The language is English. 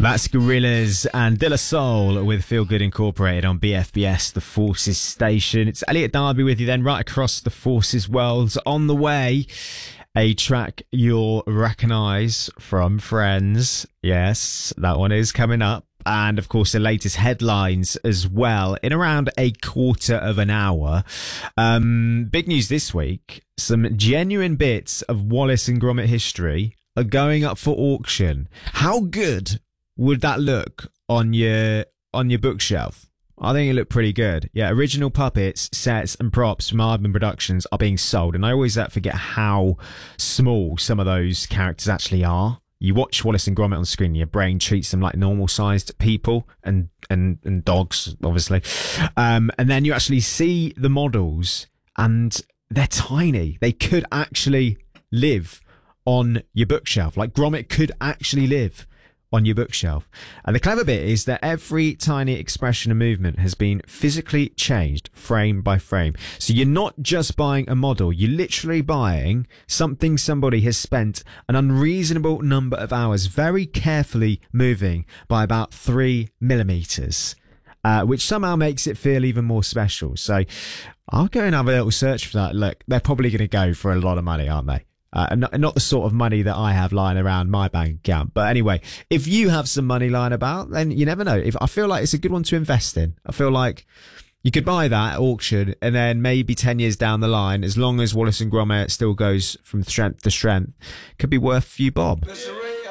That's Gorillaz and De La Soul with Feel Good Incorporated on BFBS, the Forces station. It's Elliot Darby with you then, right across the Forces world. On the way, a track you'll recognise from Friends. Yes, that one is coming up. And, of course, the latest headlines as well in around a quarter of an hour. Big news this week. Some genuine bits of Wallace and Gromit history are going up for auction. How good would that look on your bookshelf? I think it looked pretty good. Yeah, original puppets, sets and props from Aardman Productions are being sold. And I always forget how small some of those characters actually are. You watch Wallace and Gromit on screen, your brain treats them like normal-sized people and dogs, obviously. And then you actually see the models, and they're tiny. They could actually live on your bookshelf. Like Gromit could actually live on your bookshelf. And the clever bit is that every tiny expression and movement has been physically changed frame by frame. So you're not just buying a model, you're literally buying something somebody has spent an unreasonable number of hours very carefully moving by about 3 millimeters. Which somehow makes it feel even more special. So I'll go and have a little search for that. Look, they're probably going to go for a lot of money, aren't they? And not the sort of money that I have lying around my bank account. But anyway, if you have some money lying about, then you never know. I feel like it's a good one to invest in. I feel like you could buy that at auction, and then maybe 10 years down the line, as long as Wallace and Gromit still goes from strength to strength, could be worth a few bob.